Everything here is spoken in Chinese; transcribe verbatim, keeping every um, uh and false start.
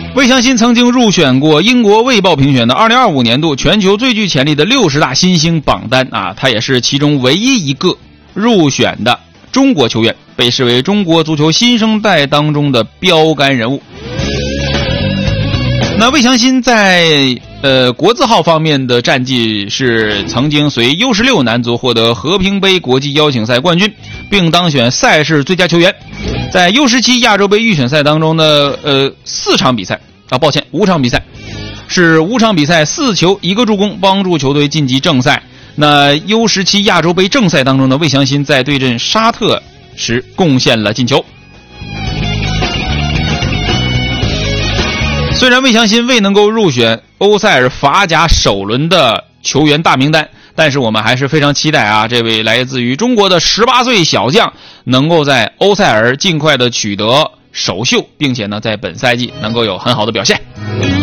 魏祥新曾经入选过英国《卫报》评选的二零二五年度全球最具潜力的六十大新星榜单啊，他也是其中唯一一个入选的中国球员，被视为中国足球新生代当中的标杆人物。那魏祥新在呃国字号方面的战绩是曾经随 U 十六 男足获得和平杯国际邀请赛冠军，并当选赛事最佳球员。在 U 十七 亚洲杯预选赛当中的呃四场比赛啊，抱歉五场比赛，是五场比赛四球一个助攻，帮助球队晋级正赛。那 U 十七 亚洲杯正赛当中的魏祥新在对阵沙特时贡献了进球。虽然魏祥新未能够入选欧塞尔法甲首轮的球员大名单，但是我们还是非常期待啊，这位来自于中国的十八岁小将能够在欧塞尔尽快的取得首秀，并且呢在本赛季能够有很好的表现。